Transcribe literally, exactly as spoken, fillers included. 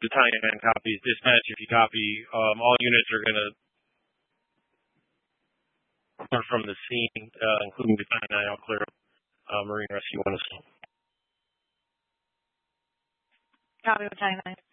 Battalion nine copies. Dispatch, if you copy, um, all units are going to clear from the scene, uh, including Battalion nine. I'll clear up uh, Marine Rescue one as well. Copy, Battalion nine.